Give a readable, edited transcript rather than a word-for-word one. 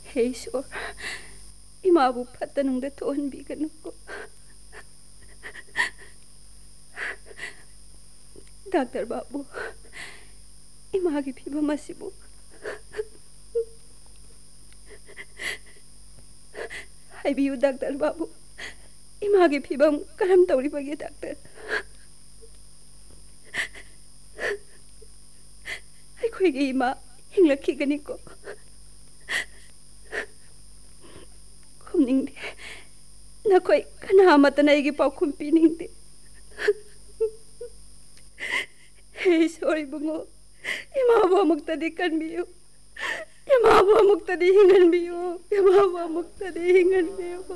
Hey, sure. 이마부 팠다는데 돈 비가놓고. Dr. Babu, imagi piba masibu. Haibiyu Dr. Babu, imagi piba karam tauri bagi Dr. Aikoigi ima hinglaki ganiko. Kumningdi, nakoi kanamata na igi pau kumpiningdi. Hey, sorry bungo. Imabu magtadi kan biyo. Imabu magtadi hingan biyo. Imabu magtadi hingan biyo.